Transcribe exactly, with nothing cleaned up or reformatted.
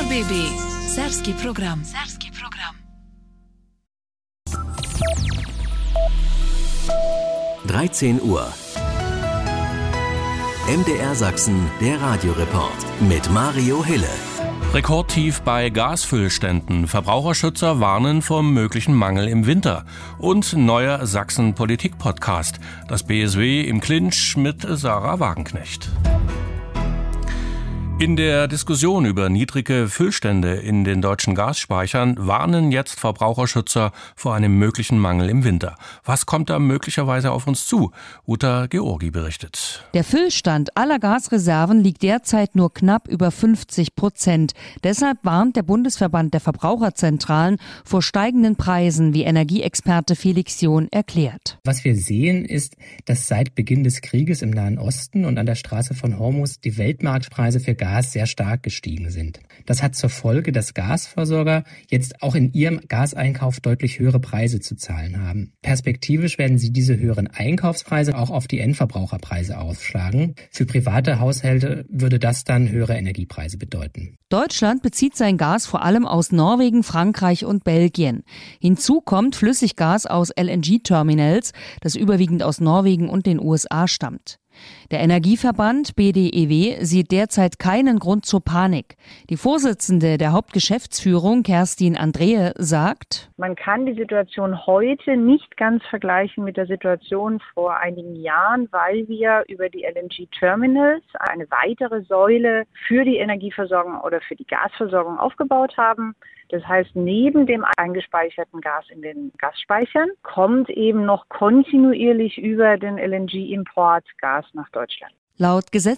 B B. Serbski program. Serbski program. dreizehn Uhr. M D R Sachsen, der Radioreport mit Mario Hille. Rekordtief bei Gasfüllständen. Verbraucherschützer warnen vor möglichen Mangel im Winter. Und neuer Sachsen-Politik-Podcast. Das B S W im Clinch mit Sarah Wagenknecht. In der Diskussion über niedrige Füllstände in den deutschen Gasspeichern warnen jetzt Verbraucherschützer vor einem möglichen Mangel im Winter. Was kommt da möglicherweise auf uns zu? Uta Georgi berichtet. Der Füllstand aller Gasreserven liegt derzeit nur knapp über fünfzig Prozent. Deshalb warnt der Bundesverband der Verbraucherzentralen vor steigenden Preisen, wie Energieexperte Felix John erklärt. Was wir sehen ist, dass seit Beginn des Krieges im Nahen Osten und an der Straße von Hormuz die Weltmarktpreise für Gas Gas sehr stark gestiegen sind. Das hat zur Folge, dass Gasversorger jetzt auch in ihrem Gaseinkauf deutlich höhere Preise zu zahlen haben. Perspektivisch werden sie diese höheren Einkaufspreise auch auf die Endverbraucherpreise ausschlagen. Für private Haushalte würde das dann höhere Energiepreise bedeuten. Deutschland bezieht sein Gas vor allem aus Norwegen, Frankreich und Belgien. Hinzu kommt Flüssiggas aus L N G-Terminals, das überwiegend aus Norwegen und den U S A stammt. Der Energieverband B D E W sieht derzeit keinen Grund zur Panik. Die Vorsitzende der Hauptgeschäftsführung, Kerstin Andrehe, sagt: Man kann die Situation heute nicht ganz vergleichen mit der Situation vor einigen Jahren, weil wir über die L N G-Terminals eine weitere Säule für die Energieversorgung oder für die Gasversorgung aufgebaut haben. Das heißt, neben dem eingespeicherten Gas in den Gasspeichern kommt eben noch kontinuierlich über den L N G-Import Gas nach Deutschland. Laut Gesetz